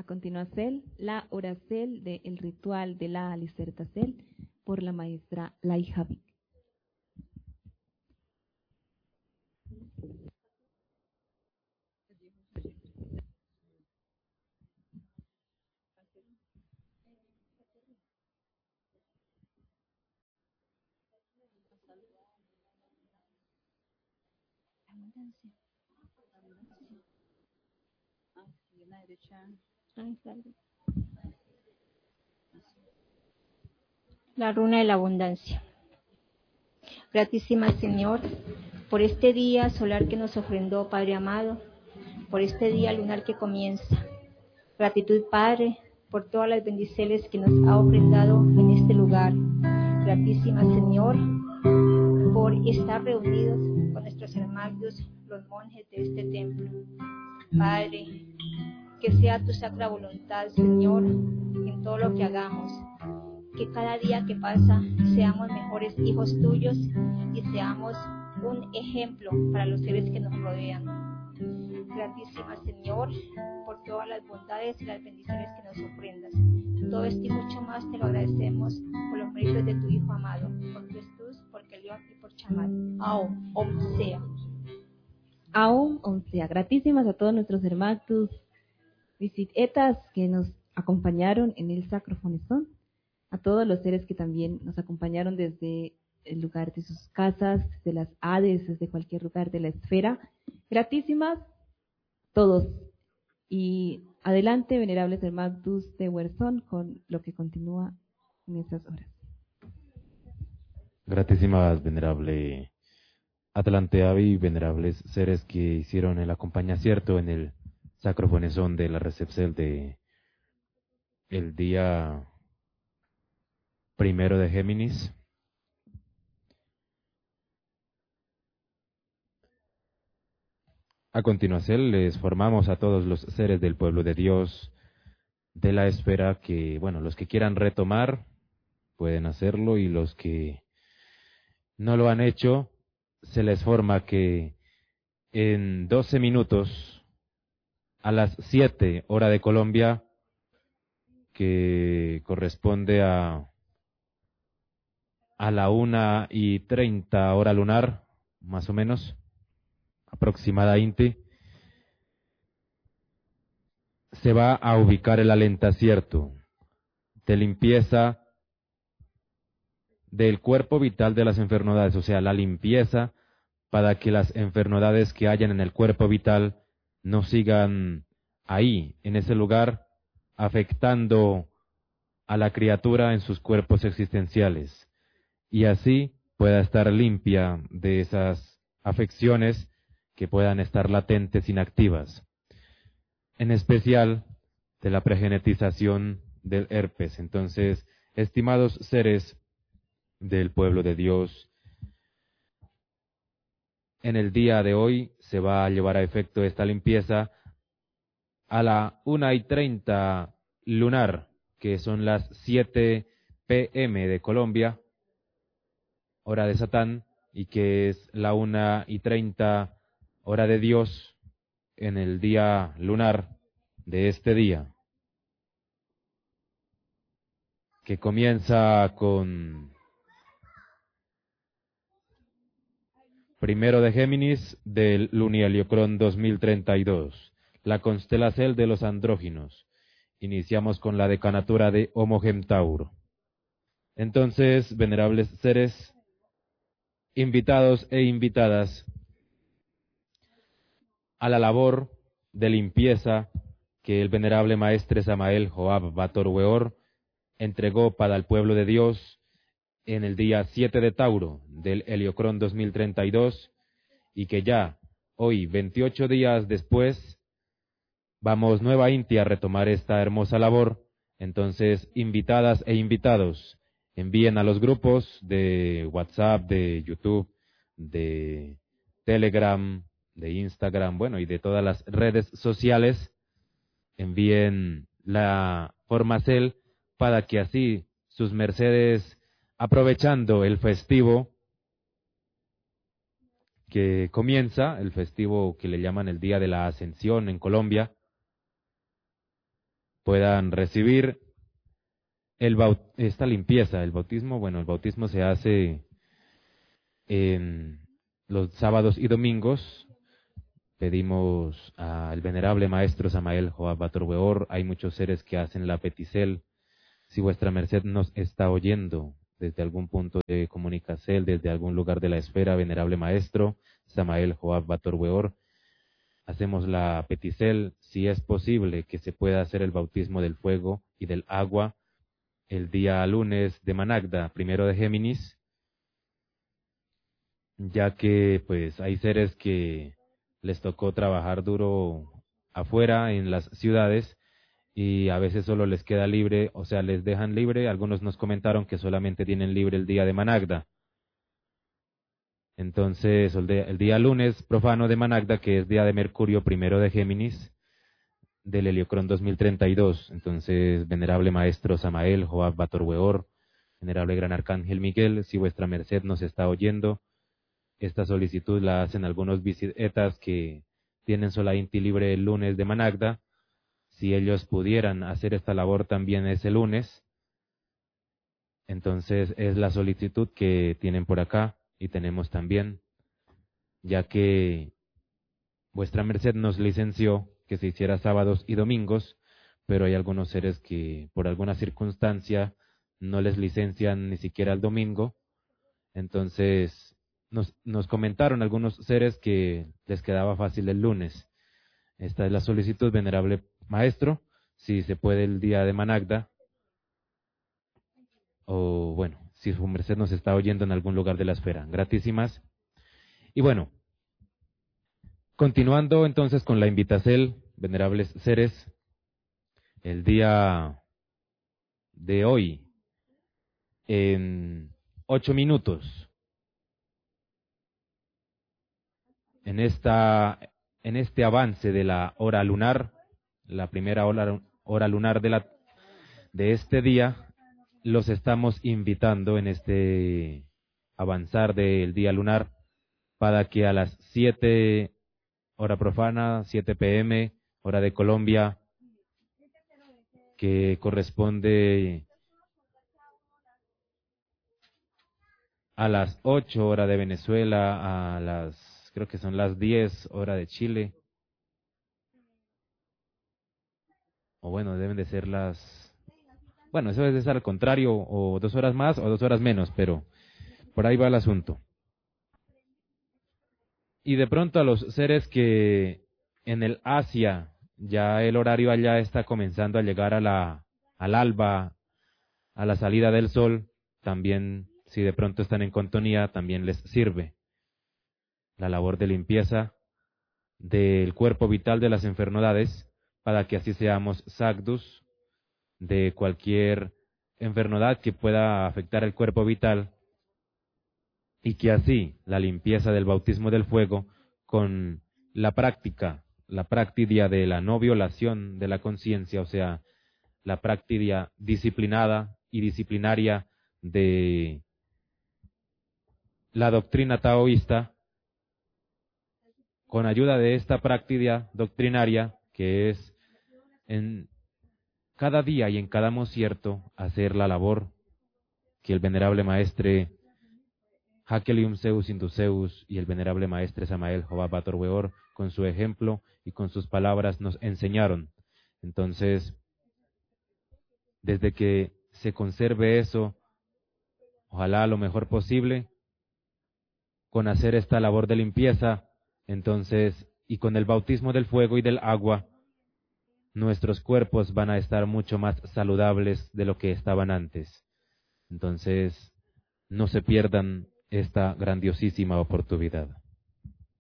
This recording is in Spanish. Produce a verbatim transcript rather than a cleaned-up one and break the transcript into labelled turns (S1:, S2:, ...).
S1: continuación, la oracel del ritual de la Alicertacel por la maestra Laija Vic.
S2: La runa de la abundancia. Gratísima Señor, por este día solar que nos ofrendó Padre amado, por este día lunar que comienza. Gratitud, Padre, por todas las bendiciones que nos ha ofrendado en este lugar. Gratísima Señor, por estar reunidos con nuestros hermanos, los monjes de este templo. Padre, que sea tu sacra voluntad, Señor, en todo lo que hagamos. Que cada día que pasa seamos mejores hijos tuyos y seamos un ejemplo para los seres que nos rodean. Gratísima Señor, por todas las bondades y las bendiciones que nos ofrendas. Todo esto y mucho más te lo agradecemos por los méritos de tu Hijo amado, por Jesús, por Kelión y por Chamat. Aum, Om sea.
S1: Aum, Om sea. Gratísimas a todos nuestros hermanos visitetas que nos acompañaron en el Sacrofonezón, a todos los seres que también nos acompañaron desde el lugar de sus casas, desde las Hades, desde cualquier lugar de la esfera. Gratísimas todos. Y adelante, venerables hermanos de Huerzón, con lo que continúa en estas horas.
S3: Gratísimas, venerable Atlante Avi, venerables seres que hicieron el acompañacierto en el Sacrofonezón de la recepción de el día primero de Géminis. A continuación les formamos a todos los seres del pueblo de Dios de la esfera que, bueno, los que quieran retomar pueden hacerlo y los que no lo han hecho, se les forma que en doce minutos a las siete hora de Colombia, que corresponde a a la una y treinta hora lunar, más o menos, aproximadamente, se va a ubicar el alentacierto de limpieza del cuerpo vital de las enfermedades, o sea, la limpieza para que las enfermedades que hayan en el cuerpo vital no sigan ahí, en ese lugar, afectando a la criatura en sus cuerpos existenciales. Y así pueda estar limpia de esas afecciones que puedan estar latentes, inactivas. En especial de la pregenetización del herpes. Entonces, estimados seres del pueblo de Dios, en el día de hoy se va a llevar a efecto esta limpieza a la una y treinta lunar, que son las siete pe eme de Colombia, hora de Satán, y que es la una y treinta hora de Dios en el día lunar de este día, que comienza con primero de Géminis del Lunieliocrón dos mil treinta y dos, la constelación de los andróginos. Iniciamos con la decanatura de Homo Gentauro. Entonces, venerables seres, invitados e invitadas a la labor de limpieza que el venerable maestre Samael Joab Bator Weor entregó para el pueblo de Dios en el día siete de Tauro del Heliocrón dos mil treinta y dos, y que ya hoy, veintiocho días después, vamos nueva Inti a retomar esta hermosa labor. Entonces, invitadas e invitados, envíen a los grupos de WhatsApp, de YouTube, de Telegram, de Instagram, bueno, y de todas las redes sociales, envíen la formacel para que así sus mercedes, aprovechando el festivo que comienza, el festivo que le llaman el Día de la Ascensión en Colombia, puedan recibir el baut esta limpieza. El bautismo, bueno, el bautismo se hace en los sábados y domingos. Pedimos al venerable maestro Samael Joab Bator Weor. Hay muchos seres que hacen la peticel. Si vuestra merced nos está oyendo desde algún punto de comunicación, desde algún lugar de la esfera, venerable maestro Samael Joab Bator Weor, hacemos la peticel, si es posible que se pueda hacer el bautismo del fuego y del agua el día lunes de Managda, primero de Géminis, ya que pues hay seres que les tocó trabajar duro afuera en las ciudades y a veces solo les queda libre, o sea, les dejan libre. Algunos nos comentaron que solamente tienen libre el día de Managda. Entonces, el día, el día lunes profano de Managda, que es día de Mercurio, primero de Géminis, del Heliocrón dos mil treinta y dos. Entonces, venerable maestro Samael Joab Bator Weor, venerable gran arcángel Miguel, si vuestra merced nos está oyendo, esta solicitud la hacen algunos visitas que tienen sola inti libre el lunes de Managda. Si ellos pudieran hacer esta labor también ese lunes, entonces es la solicitud que tienen por acá y tenemos también, ya que vuestra merced nos licenció que se hiciera sábados y domingos, pero hay algunos seres que por alguna circunstancia no les licencian ni siquiera el domingo. Entonces nos, nos comentaron algunos seres que les quedaba fácil el lunes. Esta es la solicitud, venerable maestro, si se puede el día de Managda, o bueno, si su merced nos está oyendo en algún lugar de la esfera. Gratísimas. Y bueno, continuando entonces con la invitacel, venerables seres, el día de hoy, en ocho minutos, en esta, en este avance de la hora lunar, la primera hora, hora lunar de la, de este día, los estamos invitando en este avanzar del día lunar para que a las siete hora profana, siete pe eme, hora de Colombia, que corresponde a las ocho hora de Venezuela, a las, creo que son las diez hora de Chile, o bueno, deben de ser las, bueno, eso debe ser al contrario, o dos horas más o dos horas menos, pero por ahí va el asunto. Y de pronto a los seres que en el Asia, ya el horario allá está comenzando a llegar a la, al alba, a la salida del sol, también si de pronto están en contonía, también les sirve la labor de limpieza del cuerpo vital de las enfermedades, para que así seamos sagdus de cualquier enfermedad que pueda afectar el cuerpo vital, y que así la limpieza del bautismo del fuego con la práctica, la práctica de la no violación de la conciencia, o sea, la práctica disciplinada y disciplinaria de la doctrina taoísta, con ayuda de esta práctica doctrinaria, que es en cada día y en cada mocierto hacer la labor que el venerable maestre Hakelium Zeus Induceus y el venerable maestre Samael Joab Bator Weor, con su ejemplo y con sus palabras, nos enseñaron. Entonces, desde que se conserve eso, ojalá lo mejor posible, con hacer esta labor de limpieza, entonces, y con el bautismo del fuego y del agua, nuestros cuerpos van a estar mucho más saludables de lo que estaban antes. Entonces, no se pierdan esta grandiosísima oportunidad.